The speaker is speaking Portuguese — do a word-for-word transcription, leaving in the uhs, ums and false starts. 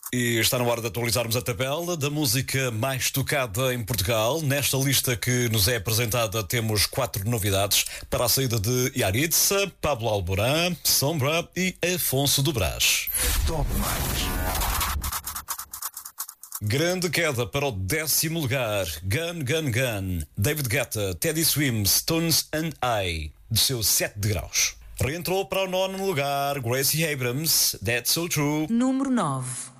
E está na hora de atualizarmos a tabela da música mais tocada em Portugal. Nesta lista que nos é apresentada temos quatro novidades para a saída de Yaritza, Pablo Alborán, Sombra e Afonso do Brás. Top mais. Grande queda para o décimo lugar. Gun, Gun, Gun. David Guetta, Teddy Swims, Stones and I. Desceu sete degraus. Reentrou para o nono lugar. Gracie Abrams, That's So True. Número nove.